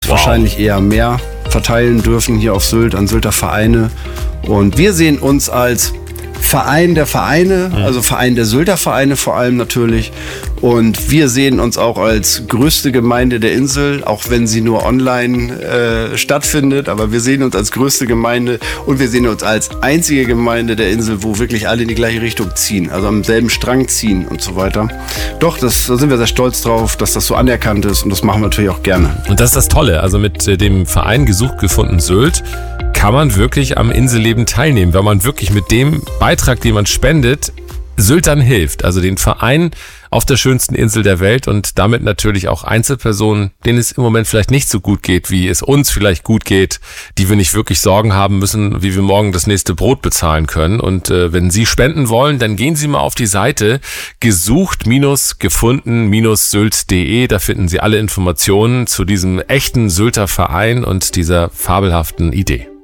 wahrscheinlich eher mehr verteilen dürfen hier auf Sylt an Sylter Vereine. Und wir sehen uns als Verein der Vereine, also Verein der Sylter Vereine vor allem natürlich. Und wir sehen uns auch als größte Gemeinde der Insel, auch wenn sie nur online stattfindet. Aber wir sehen uns als größte Gemeinde und wir sehen uns als einzige Gemeinde der Insel, wo wirklich alle in die gleiche Richtung ziehen, also am selben Strang ziehen und so weiter. Doch, da sind wir sehr stolz drauf, dass das so anerkannt ist und das machen wir natürlich auch gerne. Und das ist das Tolle, also mit dem Verein Gesucht gefunden Sylt kann man wirklich am Inselleben teilnehmen, wenn man wirklich mit dem Beitrag, den man spendet, Syltern hilft, also den Verein auf der schönsten Insel der Welt und damit natürlich auch Einzelpersonen, denen es im Moment vielleicht nicht so gut geht, wie es uns vielleicht gut geht, die wir nicht wirklich Sorgen haben müssen, wie wir morgen das nächste Brot bezahlen können. Und wenn Sie spenden wollen, dann gehen Sie mal auf die Seite gesucht-gefunden-sylt.de. Da finden Sie alle Informationen zu diesem echten Sylter Verein und dieser fabelhaften Idee.